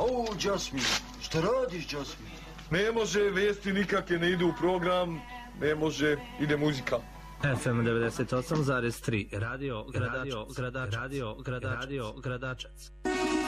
Au, Jasmine, šta radiš, Jasmine? Ne može, vijesti nikakve ne idu u program, ne može, ide muzika. FM 98,3 Radio Gradačac.